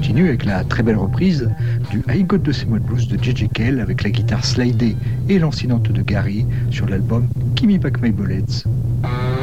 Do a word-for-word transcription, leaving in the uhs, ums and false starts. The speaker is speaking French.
continue avec la très belle reprise du I Got the Same Old Blues de J J. Cale avec la guitare slidée et lancinante de Gary sur l'album Gimme Back My Bullets.